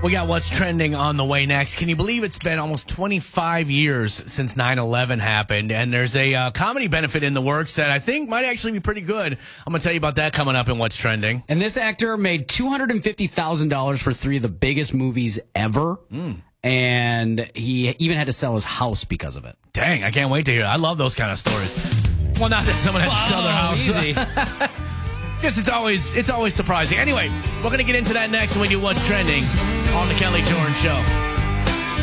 We got what's trending on the way next. Can you believe it's been almost 25 years since 9/11 happened? And there's a comedy benefit in the works that I think might actually be pretty good. I'm going to tell you about that coming up in what's trending. And this actor made $250,000 for 3 of the biggest movies ever. And he even had to sell his house because of it. Dang, I can't wait to hear it. I love those kind of stories. Well, not that someone has to sell their house. Easy. Just it's always surprising. Anyway, we're going to get into that next when we do what's trending on the Kelly Jordan Show.